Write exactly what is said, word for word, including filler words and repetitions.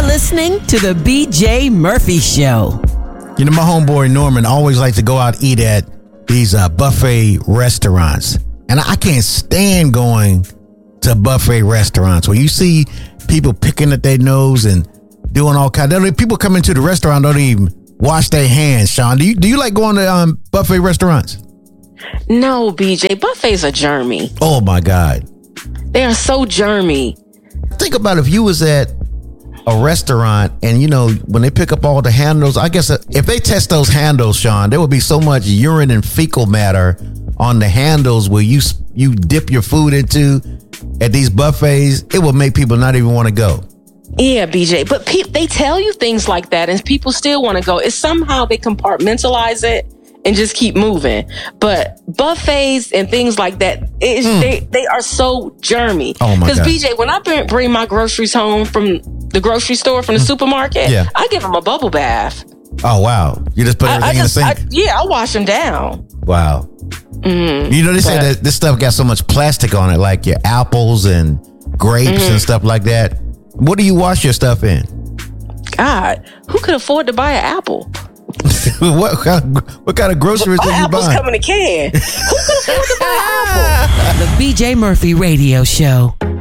listening to the B J Murphy Show. You know, my homeboy Norman always likes to go out and eat at these uh, buffet restaurants. And I can't stand going to buffet restaurants where you see people picking at their nose and doing all kinds of... People come into the restaurant, don't even wash their hands, Sean. Do you, do you like going to um, buffet restaurants? No, B J. Buffets are germy. Oh, my God. They are so germy. Think about if you was at a restaurant and, you know, when they pick up all the handles, I guess if they test those handles, Sean, there would be so much urine and fecal matter on the handles where you you dip your food into at these buffets. It would make people not even want to go. Yeah, B J. But pe- they tell you things like that and people still want to go. It's somehow they compartmentalize it and just keep moving. But buffets and things like that, it's, mm. they, they are so germy. Oh my God. Because B J, when I bring, bring my groceries home from the grocery store, from the mm. supermarket, yeah. I give them a bubble bath. Oh, wow. You just put everything I, I just, in the sink? I, yeah, I wash them down. Wow. Mm, you know, they but, say that this stuff got so much plastic on it, like your apples and grapes mm-hmm. and stuff like that. What do you wash your stuff in? God, who could afford to buy an apple? what, kind of, what kind of groceries well, are you apples buying? Apples come in a can. Who could afford to buy an apple? The B J Murphy Radio Show.